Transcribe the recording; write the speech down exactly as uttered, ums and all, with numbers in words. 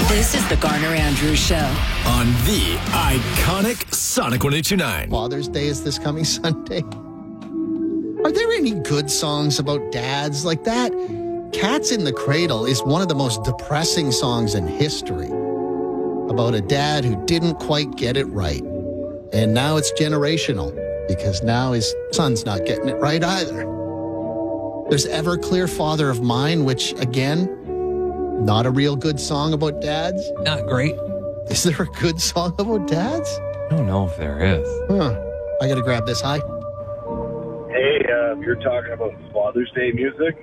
This is the Garner Andrews Show on the iconic Sonic one eight two nine. Father's Day is this coming Sunday. Are there any good songs about dads like that? Cats in the Cradle is one of the most depressing songs in history. About a dad who didn't quite get it right. And now it's generational because now his son's not getting it right either. There's Everclear Father of Mine, which, again, not a real good song about dads. Not great. Is there a good song about dads? I don't know if there is. Huh. I got to grab this. Hi. Hey, uh, you're talking about Father's Day music.